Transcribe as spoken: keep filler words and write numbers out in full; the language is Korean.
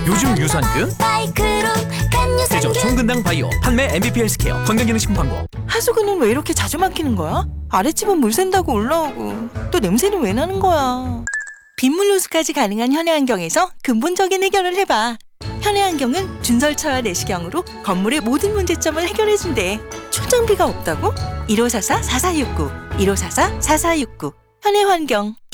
요즘 유산균 마이크론 제조 간유산균 총근당 바이오 판매 엠비피 헬스케어 건강기능식품 광고. 하수구는 왜 이렇게 자주 막히는 거야? 아랫집은 물 샌다고 올라오고 또 냄새는 왜 나는 거야? 빗물 누수까지 가능한 현해안경에서 근본적인 해결을 해봐. 현해안경은 준설차와 내시경으로 건물의 모든 문제점을 해결해준대. 초장비가 없다고? 일오사사 사사육구 일오사사 사사육구 현해환경.